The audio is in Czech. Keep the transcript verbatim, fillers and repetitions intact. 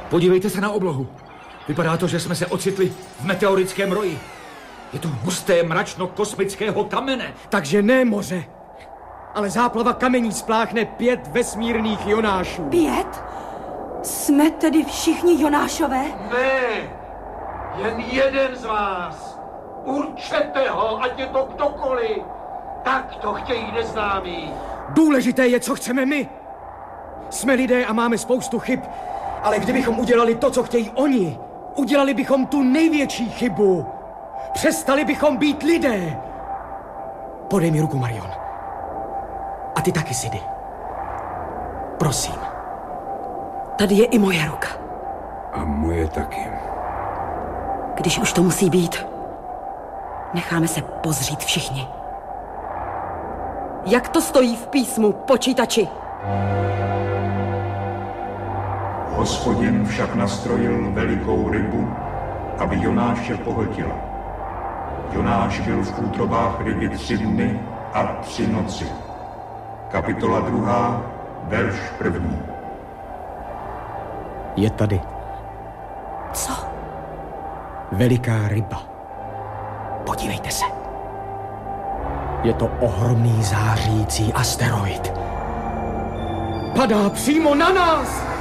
Podívejte se na oblohu. Vypadá to, že jsme se ocitli v meteorickém roji. Je to husté mračno kosmického kamene. Takže ne moře, ale záplava kamení spláchne pět vesmírných Jonášů. Pět? Jsme tedy všichni Jonášové? Ne, jen jeden z vás. Určete ho, ať je to kdokoliv. Tak to chtějí neznámí. Důležité je, co chceme my. Jsme lidé a máme spoustu chyb, ale kdybychom udělali to, co chtějí oni, udělali bychom tu největší chybu. Přestali bychom být lidé. Podej mi ruku, Marion. A ty taky, Sidy. Prosím. Tady je i moje ruka. A moje taky. Když už to musí být, necháme se pozřít všichni. Jak to stojí v písmu, počítači? Hospodin však nastrojil velikou rybu, aby Jonáše pohltila. Jonáš byl v útrobách ryby tři dny a tři noci. Kapitola druhá, verš první. Je tady. Co? Veliká ryba. Podívejte se. Je to ohromný zářící asteroid. Padá přímo na nás!